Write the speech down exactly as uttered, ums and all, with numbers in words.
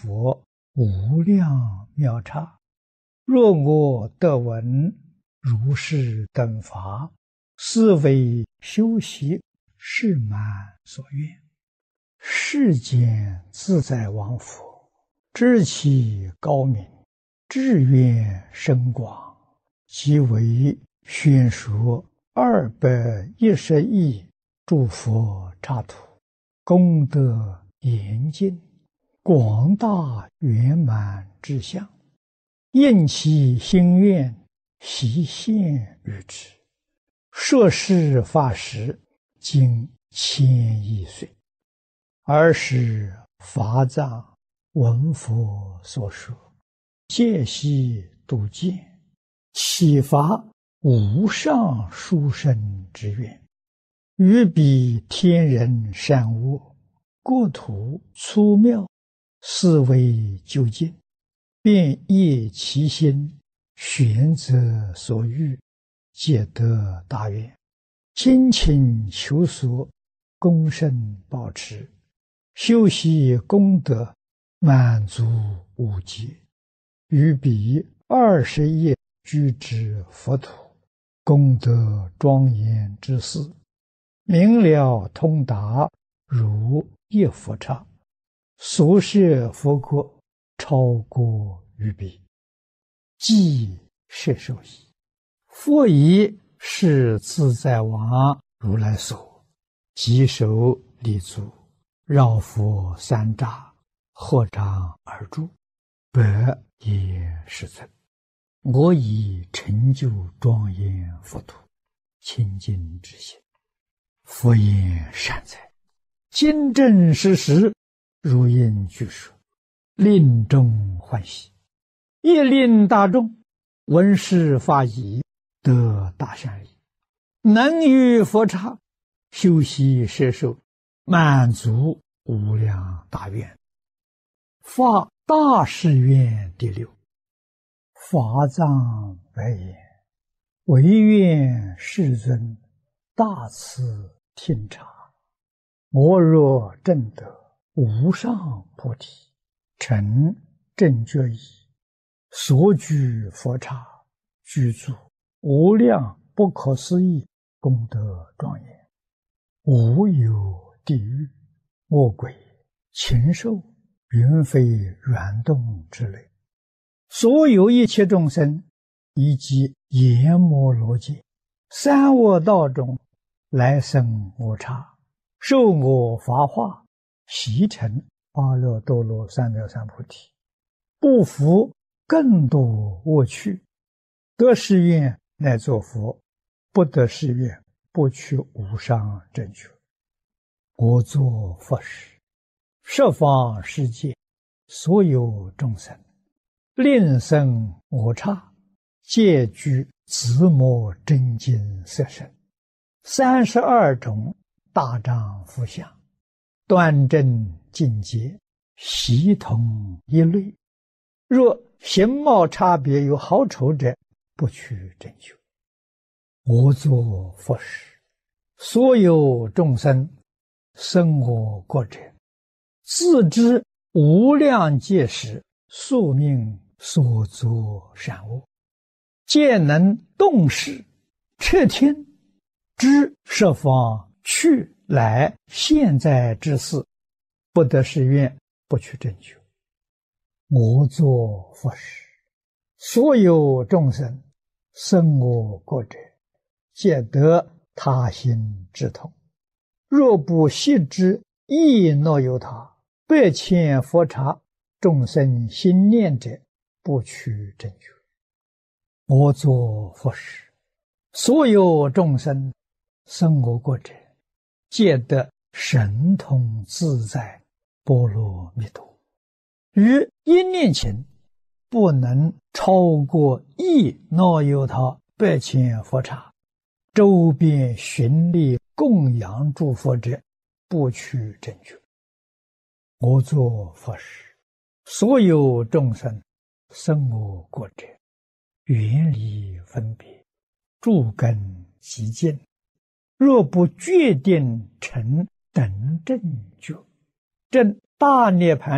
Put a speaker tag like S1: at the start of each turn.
S1: 佛无量妙刹，若我得闻如是等法，是为修习誓满所愿。世间自在王佛，知其高明，志愿深广，即为宣说二百一十亿诸佛刹土，功德严尽，广大圆满之相，应其心愿，悉现于之。摄事法时，经千亿岁。尔时法藏闻佛所说，戒悉度见，启发无上殊胜之愿，于彼天人善恶，国土粗妙，思维究竟，便业其心，选择所欲，皆得大愿，精勤求索，恭慎保持，修习功德，满足无极，于彼二十亿居之佛土，功德庄严之事，明了通达，如一佛刹，所摄佛国，超过于彼，即摄受矣。佛以是自在王如来所，即手立足，绕佛三匝，合掌而住，百也世尊，我以成就庄严佛土，清净之心。佛言善哉，今正实实，如应具说，令众欢喜，亦令大众闻是法已，得大善利，能于佛刹修习摄受，满足无量大愿。发大誓愿第六。法藏白言：唯愿世尊大慈听察，我若证得无上菩提，成正觉已，所居佛刹，居住无量不可思议功德庄严，无有地狱、恶鬼、禽兽、云飞软动之类，所有一切众生，以及阎摩罗界、三恶道中来生我刹，受我法化，习成阿耨多罗三藐三菩提，不服更多恶趣，得誓愿乃作佛，不得誓愿不取无上正觉。我作佛时，十方世界所有众生，令生我刹，皆具自摩真经色身，三十二种大丈夫相，端正境界，悉同一类。若形貌差别有好丑者，不取正觉。我作佛时，所有众生生我国者，自知无量劫时宿命所作善恶，皆能动识彻听，知十方去来现在之事，不得誓愿，不取正觉。我作佛时，所有众生生我国者，皆得他心之痛。若不悉知亦若有他，百千佛刹众生心念者，不取正觉。我作佛时，所有众生生我国者，皆得神通自在波罗蜜多。于一念前，不能超过亦若有他百千佛刹，周边寻历供养诸佛者，不取正觉。我作佛时，所有众生生我国者，远离分别，诸根极净，若不决定成等正觉，证大涅槃